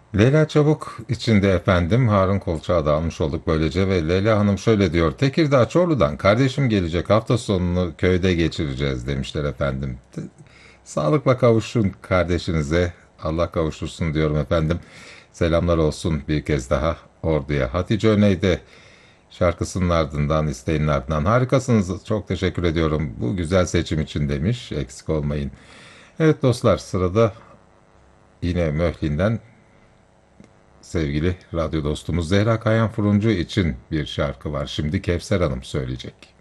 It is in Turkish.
Leyla Çabuk içinde efendim Harun Kolçak'a da almış olduk böylece ve Leyla Hanım şöyle diyor. Tekirdağ Çorlu'dan kardeşim gelecek, hafta sonunu köyde geçireceğiz demişler efendim. Sağlıkla kavuşun kardeşinize, Allah kavuştursun diyorum efendim. Selamlar olsun bir kez daha Ordu'ya. Hatice Öney de şarkısının ardından, isteğinin ardından harikasınız, çok teşekkür ediyorum bu güzel seçim için demiş, eksik olmayın. Evet dostlar, sırada yine Möhlin'den sevgili radyo dostumuz Zehra Kayan Furuncu için bir şarkı var. Şimdi Kevser Hanım söyleyecek.